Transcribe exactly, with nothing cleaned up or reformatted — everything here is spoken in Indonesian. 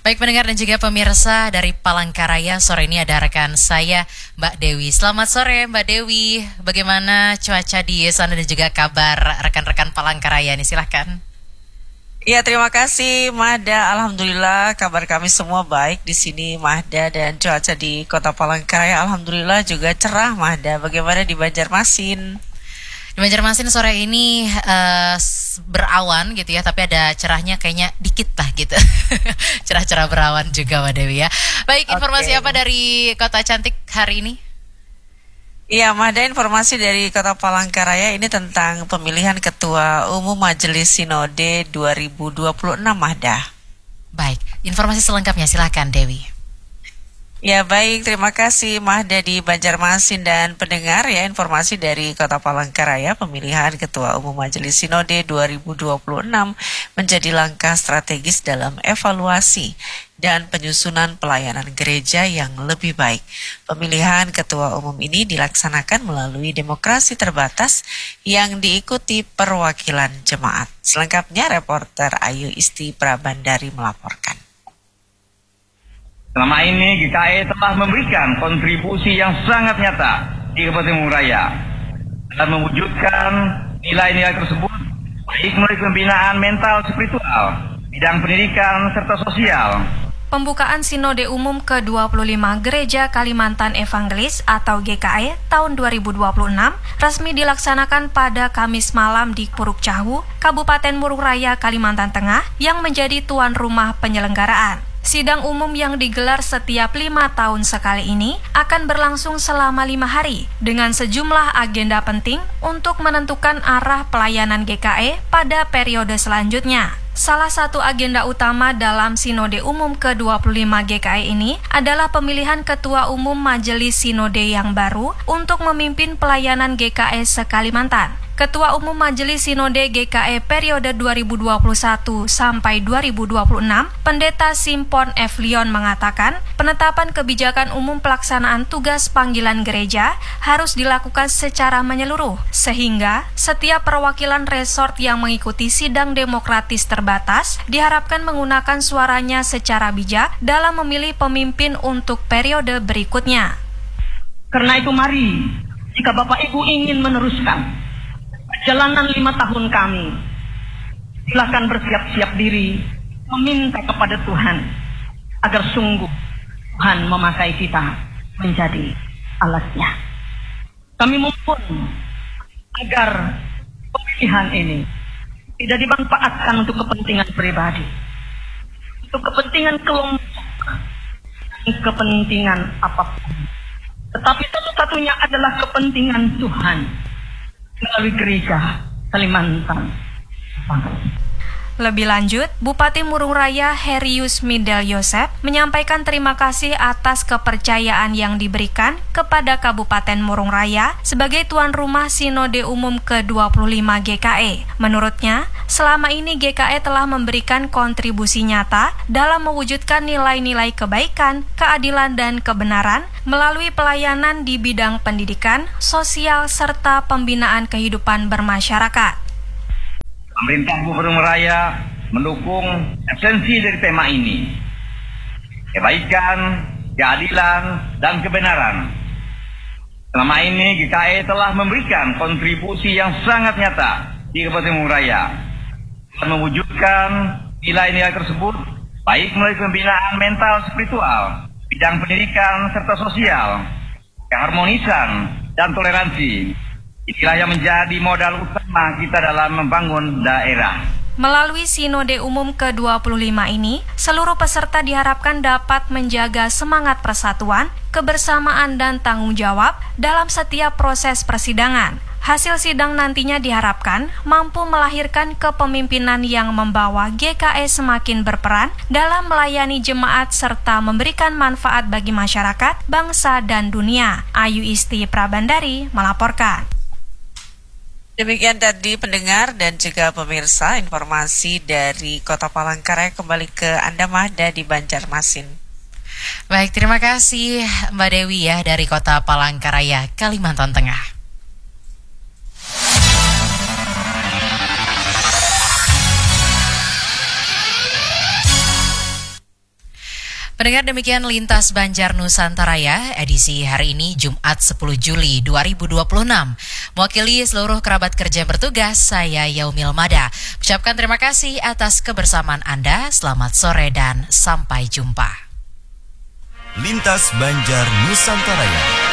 Baik pendengar dan juga pemirsa dari Palangkaraya, sore ini ada rekan saya Mbak Dewi. Selamat sore Mbak Dewi, bagaimana cuaca di sana dan juga kabar rekan-rekan Palangkaraya ini, silahkan. Ya, terima kasih Mahda. Alhamdulillah kabar kami semua baik di sini Mahda, dan cuaca di Kota Palangkaraya alhamdulillah juga cerah Mahda. Bagaimana di Banjarmasin? Di Banjarmasin sore ini uh, berawan gitu ya, tapi ada cerahnya kayaknya dikit lah gitu. Cerah-cerah berawan juga Mbak Dewi ya. Baik, informasi okay. apa dari Kota Cantik hari ini? Iya, Mahda, informasi dari Kota Palangkaraya ini tentang pemilihan Ketua Umum Majelis Sinode dua ribu dua puluh enam, Mahda. Baik, informasi selengkapnya silakan Dewi. Ya, baik, terima kasih Mahda di Banjarmasin dan pendengar ya, informasi dari Kota Palangkaraya, pemilihan Ketua Umum Majelis Sinode dua ribu dua puluh enam menjadi langkah strategis dalam evaluasi dan penyusunan pelayanan gereja yang lebih baik. Pemilihan ketua umum ini dilaksanakan melalui demokrasi terbatas yang diikuti perwakilan jemaat. Selengkapnya reporter Ayu Isti Prabandari melaporkan. Selama ini G K E telah memberikan kontribusi yang sangat nyata di Kabupaten Murung Raya dan mewujudkan nilai-nilai tersebut baik melalui pembinaan mental spiritual, bidang pendidikan serta sosial. Pembukaan Sinode Umum ke dua puluh lima Gereja Kalimantan Evangelis atau G K E tahun dua ribu dua puluh enam resmi dilaksanakan pada Kamis malam di Puruk Cahu, Kabupaten Murung Raya, Kalimantan Tengah yang menjadi tuan rumah penyelenggaraan. Sidang umum yang digelar setiap lima tahun sekali ini akan berlangsung selama lima hari dengan sejumlah agenda penting untuk menentukan arah pelayanan G K E pada periode selanjutnya. Salah satu agenda utama dalam Sinode Umum ke dua puluh lima G K E ini adalah pemilihan Ketua Umum Majelis Sinode yang baru untuk memimpin pelayanan G K E se-Kalimantan. Ketua Umum Majelis Sinode G K E periode dua ribu dua puluh satu sampai dua ribu dua puluh enam, Pendeta Simpon F. Leon mengatakan, penetapan kebijakan umum pelaksanaan tugas panggilan gereja harus dilakukan secara menyeluruh, sehingga setiap perwakilan resort yang mengikuti sidang demokratis terbatas diharapkan menggunakan suaranya secara bijak dalam memilih pemimpin untuk periode berikutnya. Karena itu mari, jika Bapak Ibu ingin meneruskan perjalanan lima tahun kami, silakan bersiap-siap diri meminta kepada Tuhan agar sungguh Tuhan memakai kita menjadi alatnya. Kami mohon agar pemilihan ini tidak dimanfaatkan untuk kepentingan pribadi, untuk kepentingan kelompok, dan kepentingan apapun, tetapi satu-satunya adalah kepentingan Tuhan melalui gereja Kalimantan. Lebih lanjut, Bupati Murung Raya Herius Midel Yosep menyampaikan terima kasih atas kepercayaan yang diberikan kepada Kabupaten Murung Raya sebagai tuan rumah Sinode Umum ke dua puluh lima G K E. Menurutnya, selama ini G K E telah memberikan kontribusi nyata dalam mewujudkan nilai-nilai kebaikan, keadilan, dan kebenaran melalui pelayanan di bidang pendidikan, sosial, serta pembinaan kehidupan bermasyarakat. Pemerintah Gubernur Raya mendukung esensi dari tema ini, kebaikan, keadilan, dan kebenaran. Selama ini G K E telah memberikan kontribusi yang sangat nyata di Kabupaten Murung Raya dan mewujudkan nilai-nilai tersebut baik melalui pembinaan mental spiritual, bidang pendidikan serta sosial, keharmonisan, dan toleransi. Inilah yang menjadi modal utama kita dalam membangun daerah. Melalui Sinode Umum ke dua puluh lima ini, seluruh peserta diharapkan dapat menjaga semangat persatuan, kebersamaan, dan tanggung jawab dalam setiap proses persidangan. Hasil sidang nantinya diharapkan mampu melahirkan kepemimpinan yang membawa G K E semakin berperan dalam melayani jemaat serta memberikan manfaat bagi masyarakat, bangsa, dan dunia. Ayu Isti Prabandari melaporkan. Demikian tadi pendengar dan juga pemirsa informasi dari Kota Palangkaraya. Kembali ke Anda Mahda di Banjarmasin. Baik, terima kasih Mbak Dewi ya dari Kota Palangkaraya, Kalimantan Tengah. Pendengar, demikian Lintas Banjar Nusantaraya edisi hari ini Jumat sepuluh Juli dua ribu dua puluh enam. Mewakili seluruh kerabat kerja bertugas, saya Yaumil Mada. Ucapkan terima kasih atas kebersamaan Anda. Selamat sore dan sampai jumpa. Lintas Banjar Nusantaraya.